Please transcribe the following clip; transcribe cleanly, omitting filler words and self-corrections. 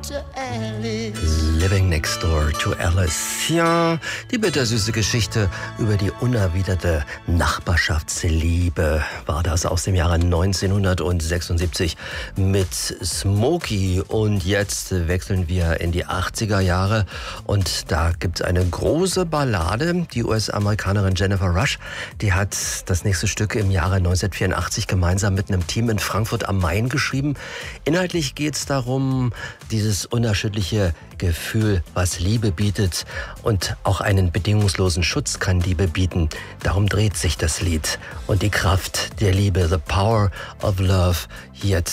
to Alice. Living Next Door to Alice. Ja, die bittersüße Geschichte über die unerwiderte Nachbarschaftsliebe war das aus dem Jahre 1976 mit Smokey. Und jetzt wechseln wir in die 80er Jahre und da gibt es eine große Ballade. Die US-Amerikanerin Jennifer Rush, die hat das nächste Stück im Jahre 1984 gemeinsam mit einem Team in Frankfurt am Main geschrieben. Inhaltlich geht es darum, dieses unerschütterliche Gefühl, was Liebe bietet, und auch einen bedingungslosen Schutz kann Liebe bieten. Darum dreht sich das Lied. Und die Kraft der Liebe, the power of love, jetzt